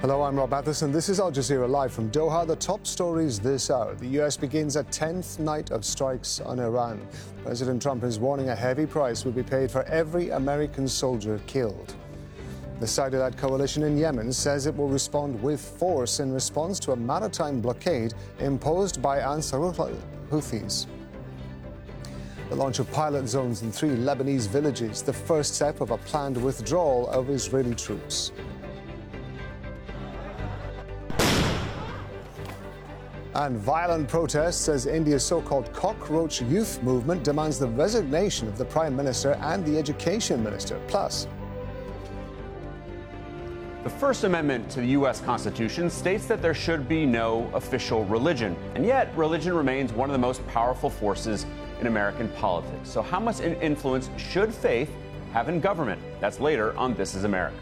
Hello, I'm Rob Matheson. This is Al Jazeera Live from Doha. The top stories this hour. The U.S. begins a 10th night of strikes on Iran. President Trump is warning a heavy price will be paid for every American soldier killed. The Saudi-led coalition in Yemen says it will respond with force in response to a maritime blockade imposed by Ansarullah Houthis. The launch of pilot zones in 3 Lebanese villages, the first step of a planned withdrawal of Israeli troops. And violent protests as India's so-called cockroach youth movement demands the resignation of the Prime Minister and the Education Minister. Plus, the First Amendment to the U.S. Constitution states that there should be no official religion. And yet, religion remains one of the most powerful forces in American politics. So how much influence should faith have in government? That's later on This Is America.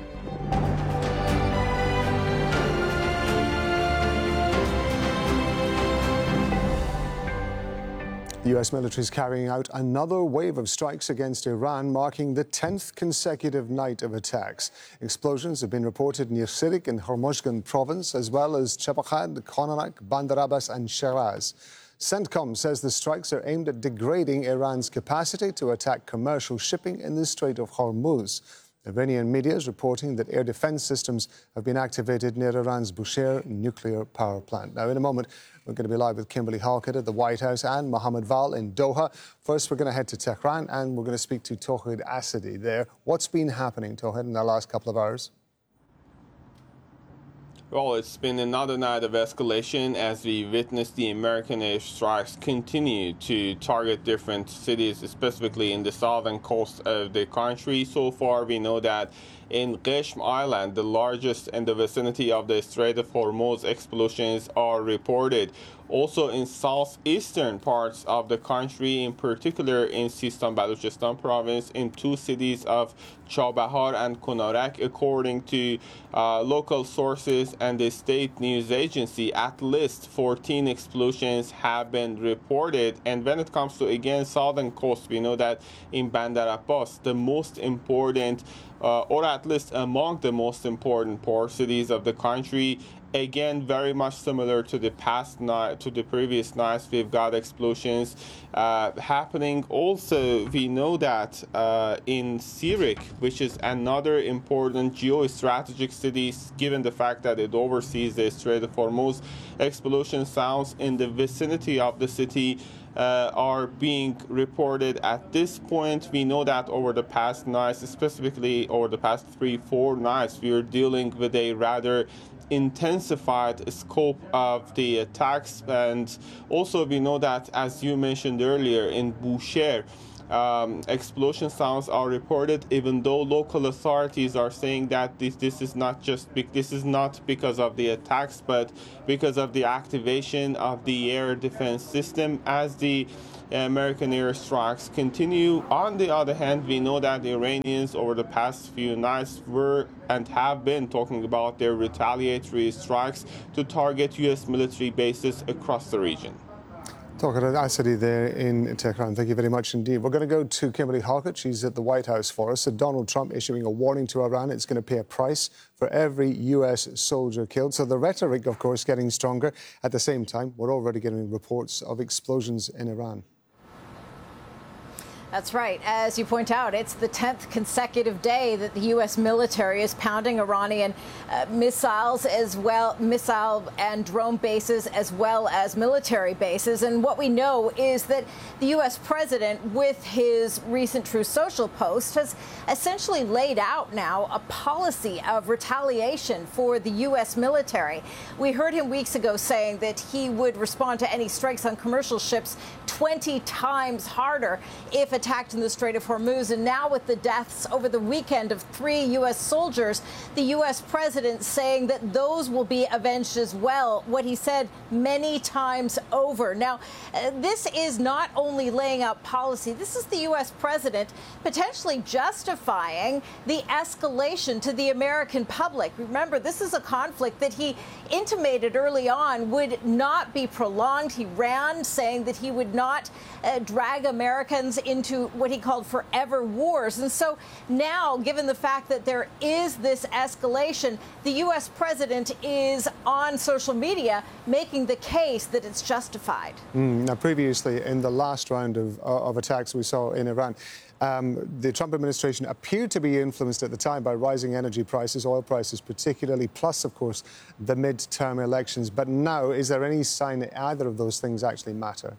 The U.S. military is carrying out another wave of strikes against Iran, marking the 10th consecutive night of attacks. Explosions have been reported near Sirik in Hormozgan province, as well as Chabahad, Konarak, Bandar Abbas and Shiraz. CENTCOM says the strikes are aimed at degrading Iran's capacity to attack commercial shipping in the Strait of Hormuz. Iranian media is reporting that air defense systems have been activated near Iran's Bushehr nuclear power plant. Now, in a moment, we're going to be live with Kimberly Halkett at the White House and Mohammed Val in Doha. First, we're going to head to Tehran and we're going to speak to Tawhid Asadi there. What's been happening, Tawhid, in the last couple of hours? Well, it's been another night of escalation as we witness the American airstrikes continue to target different cities, specifically in the southern coast of the country. So far, we know that in Qeshm Island, the largest in the vicinity of the Strait of Hormuz, explosions are reported. Also in southeastern parts of the country, in particular in Sistan Baluchistan province, in 2 cities of Chabahar and Konarak, according to local sources and the state news agency, at least 14 explosions have been reported. And when it comes to, again, southern coast, we know that in Bandar Abbas, the most important, or at least among the most important port cities of the country, again, very much similar to the past night, to the previous nights, we've got explosions happening. Also, we know that in Sirik, which is another important geostrategic city, given the fact that it oversees the Strait of Hormuz, explosion sounds in the vicinity of the city are being reported at this point. We know that over the past nights, specifically over the past 3-4 nights, we are dealing with a rather intensified scope of the attacks. And also we know that, as you mentioned earlier, in Bushehr, explosion sounds are reported, even though local authorities are saying that this is not because of the attacks, but because of the activation of the air defense system as the American airstrikes continue. On the other hand, we know that the Iranians over the past few nights were and have been talking about their retaliatory strikes to target U.S. military bases across the region. Tawhid Asadi there in Tehran. Thank you very much indeed. We're going to go to Kimberly Halkett. She's at the White House for us. So Donald Trump issuing a warning to Iran. It's going to pay a price for every U.S. soldier killed. So the rhetoric, of course, getting stronger. At the same time, we're already getting reports of explosions in Iran. That's right. As you point out, it's the 10th consecutive day that the U.S. military is pounding Iranian missiles and drone bases, as well as military bases. And what we know is that the U.S. president, with his recent Truth Social post, has essentially laid out now a policy of retaliation for the U.S. military. We heard him weeks ago saying that he would respond to any strikes on commercial ships 20 times harder if attacked in the Strait of Hormuz. And now, with the deaths over the weekend of 3 U.S. soldiers, the U.S. president saying that those will be avenged as well, what he said many times over. Now, this is not only laying out policy, this is the U.S. president potentially justifying the escalation to the American public. Remember, this is a conflict that he intimated early on would not be prolonged. He ran saying that he would not drag Americans into to what he called forever wars. And so now, given the fact that there is this escalation, the U.S. president is on social media making the case that it's justified. Now, previously, in the last round of attacks we saw in Iran, the Trump administration appeared to be influenced at the time by rising energy prices, oil prices particularly, plus, of course, the midterm elections. But now, is there any sign that either of those things actually matter?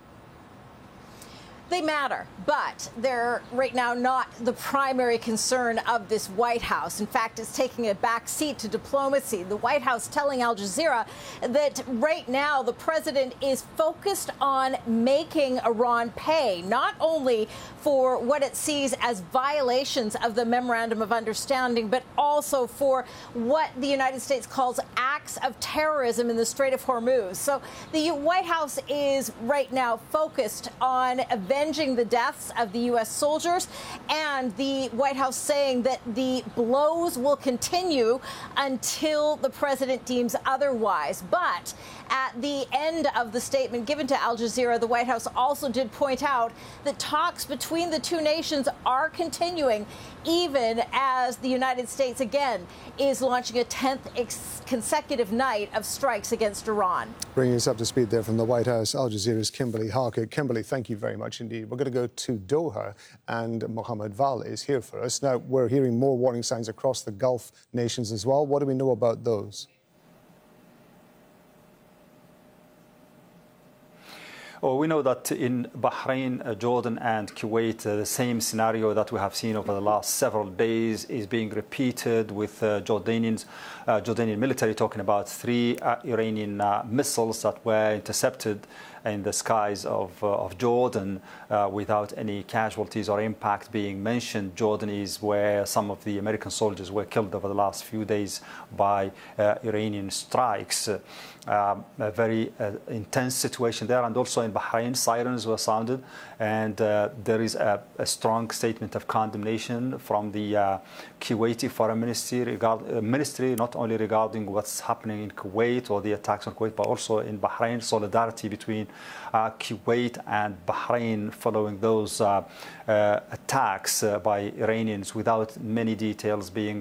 They matter, but they're right now not the primary concern of this White House. In fact, it's taking a back seat to diplomacy. The White House telling Al Jazeera that right now the president is focused on making Iran pay, not only for what it sees as violations of the Memorandum of Understanding, but also for what the United States calls acts of terrorism in the Strait of Hormuz. So the White House is right now focused on avenging the deaths of the U.S. soldiers, and the White House saying that the blows will continue until the president deems otherwise. But at the end of the statement given to Al Jazeera, the White House also did point out that talks between the two nations are continuing, even as the United States again is launching a 10th consecutive night of strikes against Iran. Bringing us up to speed there from the White House, Al Jazeera's Kimberly Harker. Kimberly, thank you very much indeed. We're going to go to Doha, and Mohammed Val is here for us. Now, we're hearing more warning signs across the Gulf nations as well. What do we know about those? Oh, we know that in Bahrain, Jordan and Kuwait, the same scenario that we have seen over the last several days is being repeated, with Jordanian military talking about 3 Iranian missiles that were intercepted in the skies of Jordan without any casualties or impact being mentioned. Jordan is where some of the American soldiers were killed over the last few days by Iranian strikes. A very intense situation there. And also in Bahrain, sirens were sounded, and there is a strong statement of condemnation from the Kuwaiti Foreign Ministry, not only regarding what's happening in Kuwait or the attacks on Kuwait, but also in Bahrain. Solidarity between Kuwait and Bahrain following those attacks by Iranians, without many details being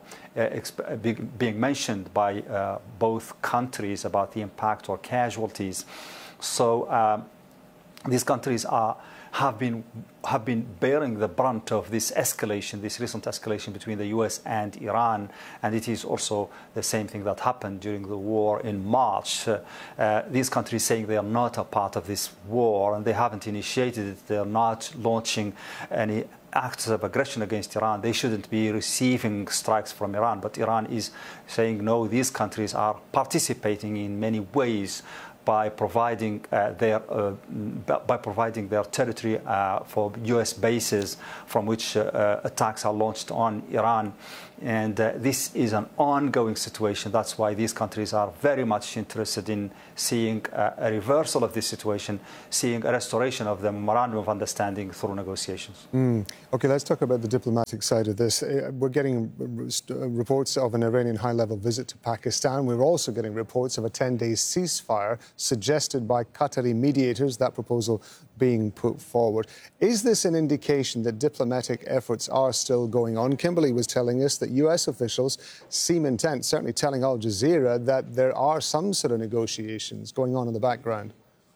mentioned by both countries about the impact or casualties. So these countries have been bearing the brunt of this escalation, this recent escalation between the U.S. and Iran, and it is also the same thing that happened during the war in March. These countries saying they are not a part of this war and they haven't initiated it. They are not launching any acts of aggression against Iran. They shouldn't be receiving strikes from Iran, but Iran is saying no. These countries are participating in many ways by providing their territory for U.S. bases from which attacks are launched on Iran. And this is an ongoing situation. That's why these countries are very much interested in seeing a reversal of this situation, seeing a restoration of the Memorandum of Understanding through negotiations. OK, let's talk about the diplomatic side of this. We're getting reports of an Iranian high-level visit to Pakistan. We're also getting reports of a 10-day ceasefire suggested by Qatari mediators, that proposal being put forward. Is this an indication that diplomatic efforts are still going on? Kimberly was telling us that U.S. officials seem intent, certainly telling Al Jazeera, that there are some sort of negotiations going on in the background.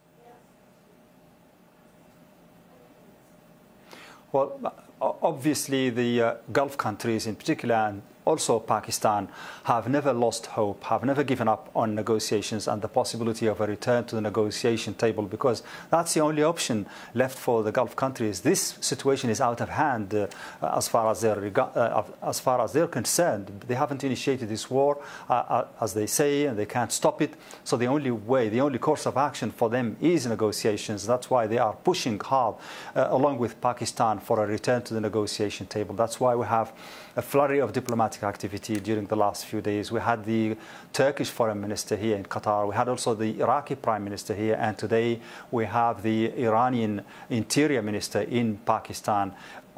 Well, obviously the Gulf countries in particular, and also Pakistan, have never lost hope, have never given up on negotiations and the possibility of a return to the negotiation table, because that's the only option left for the Gulf countries. This situation is out of hand as far as they're concerned. They haven't initiated this war, as they say, and they can't stop it. So the only way, the only course of action for them is negotiations. That's why they are pushing hard, along with Pakistan, for a return to the negotiation table. That's why we have a flurry of diplomatic activity during the last few days. We had the Turkish foreign minister here in Qatar. We had also the Iraqi prime minister here. And today we have the Iranian interior minister in Pakistan.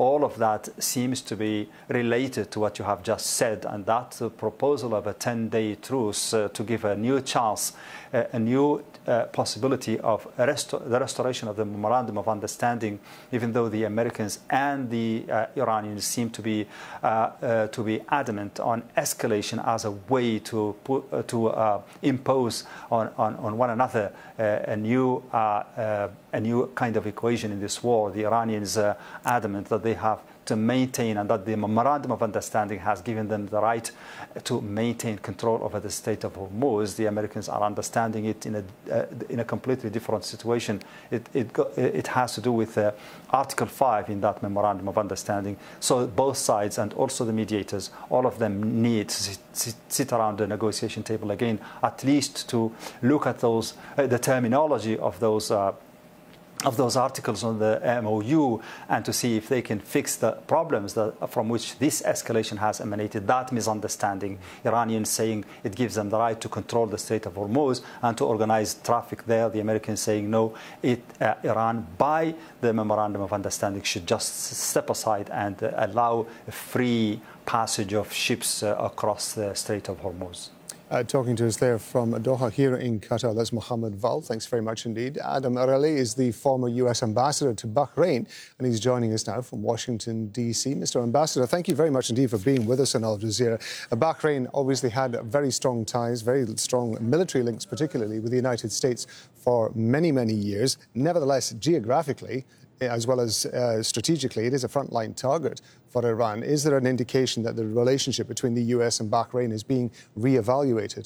all of that seems to be related to what you have just said, and that proposal of a 10-day truce to give a new chance, a new possibility of the restoration of the memorandum of understanding, even though the Americans and the Iranians seem to be adamant on escalation as a way to impose on one another a new kind of equation in this war. The Iranians are adamant that they have to maintain, and that the memorandum of understanding has given them the right to maintain control over the Strait of Hormuz. The Americans are understanding it in a completely different situation. It has to do with Article 5 in that memorandum of understanding. So both sides and also the mediators, all of them need to sit around the negotiation table again, at least to look at those the terminology of those articles on the MOU, and to see if they can fix the problems from which this escalation has emanated, that misunderstanding. Iranians saying it gives them the right to control the Strait of Hormuz and to organize traffic there. The Americans saying no, Iran, by the memorandum of understanding, should just step aside and allow a free passage of ships across the Strait of Hormuz. Talking to us there from Doha here in Qatar, that's Mohammed Val. Thanks very much indeed. Adam Arale is the former U.S. ambassador to Bahrain, and he's joining us now from Washington, D.C. Mr. Ambassador, thank you very much indeed for being with us on Al Jazeera. Bahrain obviously had very strong ties, very strong military links, particularly with the United States for many, many years. Nevertheless, geographically, as well as strategically, it is a frontline target for Iran. Is there an indication that the relationship between the U.S. and Bahrain is being re-evaluated?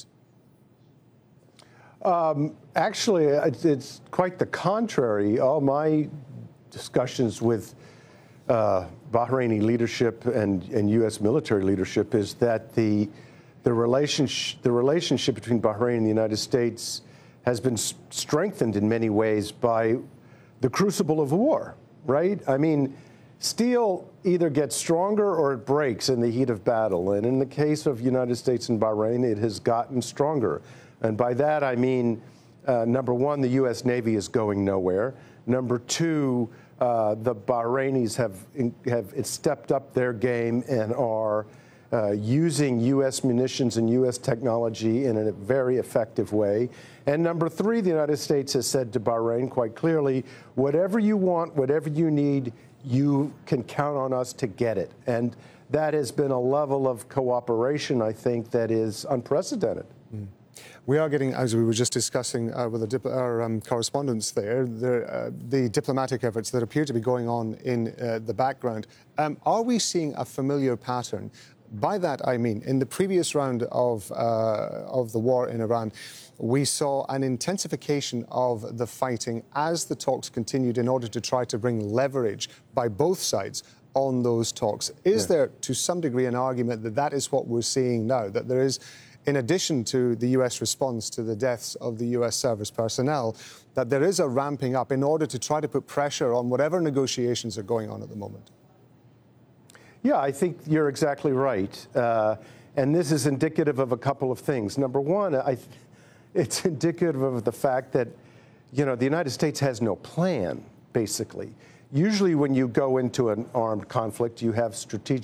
Actually, it's quite the contrary. All my discussions with Bahraini leadership and U.S. military leadership is that the relationship between Bahrain and the United States has been strengthened in many ways by the crucible of war, right? I mean, steel either gets stronger or it breaks in the heat of battle. And in the case of United States and Bahrain, it has gotten stronger. And by that, I mean, number one, the U.S. Navy is going nowhere. Number two, the Bahrainis have stepped up their game and are using U.S. munitions and U.S. technology in a very effective way. And number three, the United States has said to Bahrain quite clearly, whatever you want, whatever you need, you can count on us to get it. And that has been a level of cooperation, I think, that is unprecedented. We are getting, as we were just discussing with our correspondents there, the diplomatic efforts that appear to be going on in the background. Are we seeing a familiar pattern? By that, I mean, in the previous round of the war in Iran, we saw an intensification of the fighting as the talks continued in order to try to bring leverage by both sides on those talks. Is there, to some degree, an argument that that is what we're seeing now, that there is, in addition to the U.S. response to the deaths of the U.S. service personnel, that there is a ramping up in order to try to put pressure on whatever negotiations are going on at the moment? Yeah, I think you're exactly right. And this is indicative of a couple of things. Number one, it's indicative of the fact that, you know, the United States has no plan, basically. Usually when you go into an armed conflict, you have strategic